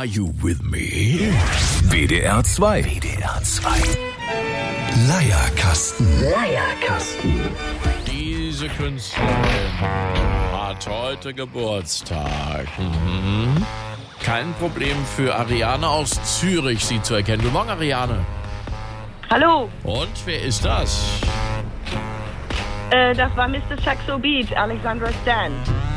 Are you with me? WDR 2. WDR 2. Leierkasten. Diese Künstlerin hat heute Geburtstag. Kein Problem für Ariane aus Zürich, sie zu erkennen. Guten Morgen, Ariane. Hallo, Und wer ist das? das war Mr. Saxo Beat, Alexandra Stan.